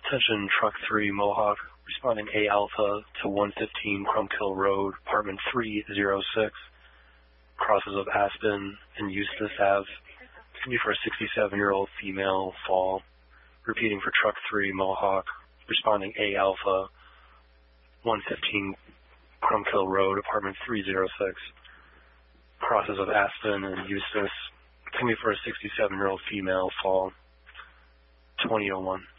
Attention Truck 3 Mohawk, responding A Alpha to 115 Crumpkill Road, apartment 306, crosses of Aspen and Eustis Ave. It's going to be for a 67-year-old female fall. Repeating for Truck 3 Mohawk, responding A Alpha, 115 Crumpkill Road, apartment 306, crosses of Aspen and Eustis. It's going to be for a 67-year-old female fall, 2001.